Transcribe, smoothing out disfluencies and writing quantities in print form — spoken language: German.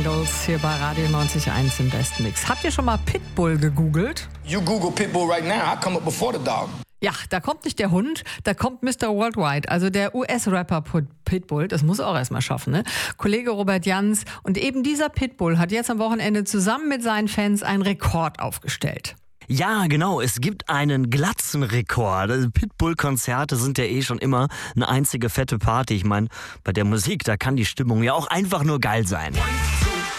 Bengals hier bei Radio 90.1 im Best Mix. Habt ihr schon mal Pitbull gegoogelt? You Google Pitbull right now, I come up before the dog. Ja, da kommt nicht der Hund, da kommt Mr. Worldwide, also der US-Rapper Pitbull. Das muss er auch erstmal schaffen, ne? Kollege Robert Jans. Und eben dieser Pitbull hat jetzt am Wochenende zusammen mit seinen Fans einen Rekord aufgestellt. Ja, genau. Es gibt einen Glatzenrekord. Pitbull-Konzerte sind ja schon immer eine einzige fette Party. Ich meine, bei der Musik, da kann die Stimmung ja auch einfach nur geil sein.